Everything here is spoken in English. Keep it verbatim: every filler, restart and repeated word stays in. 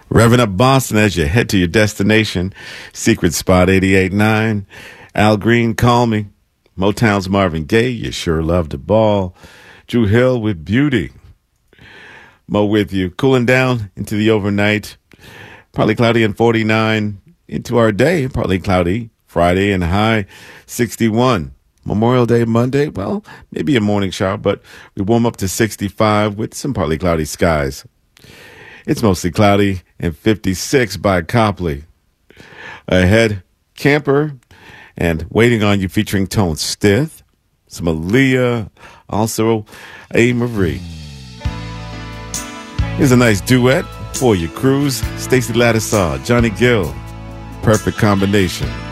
Revving up Boston as you head to your destination. Secret Spot eighty-eight point nine. Al Green, Call Me. Motown's Marvin Gaye, You Sure Love to Ball. Drew Hill with Beauty. Mo with you. Cooling down into the overnight. Partly cloudy and forty-nine. Into our day, partly cloudy. Friday and high sixty-one. Memorial Day Monday, well, maybe a morning shower, but we warm up to sixty-five with some partly cloudy skies. It's mostly cloudy and fifty-six by Copley. Ahead, Camper and Waiting on You featuring Tone Stith, some Aaliyah, also A. Marie. Here's a nice duet for your cruise. Stacey Lattisaw, Johnny Gill, Perfect Combination.